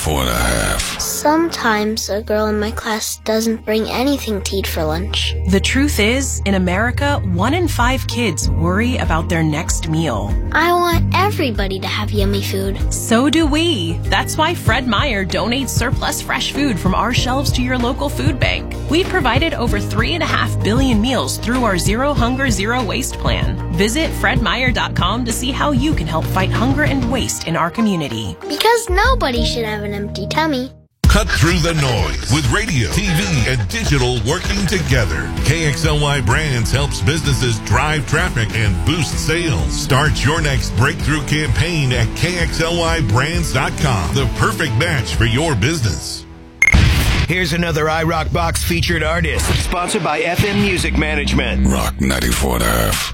94.5. Sometimes a girl in my class doesn't bring anything to eat for lunch. The truth is, in America, 1 in 5 kids worry about their next meal. I want everybody to have yummy food. So do we. That's why Fred Meyer donates surplus fresh food from our shelves to your local food bank. We've provided over 3.5 billion meals through our Zero Hunger, Zero Waste plan. Visit fredmeyer.com to see how you can help fight hunger and waste in our community. Because nobody should have an empty tummy. Cut through the noise with radio, TV, and digital working together. KXLY Brands helps businesses drive traffic and boost sales. Start your next breakthrough campaign at KXLYBrands.com. The perfect match for your business. Here's another iRock Box featured artist, sponsored by FM Music Management. Rock 94.5.